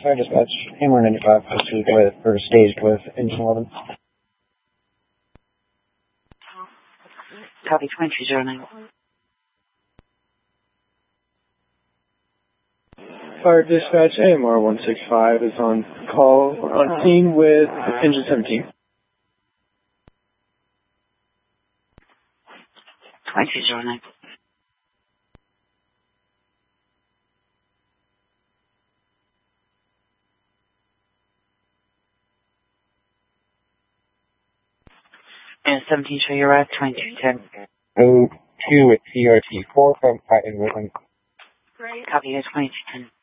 Fire dispatch, Hammer 95, proceed with, or staged with engine 11. Copy 2309. Fire dispatch, AMR 165 is on call, on scene with engine 17. 2309. And 17, show your right, 2210. 02 with CRT 4 from Titan Woodland. Copy, 2210.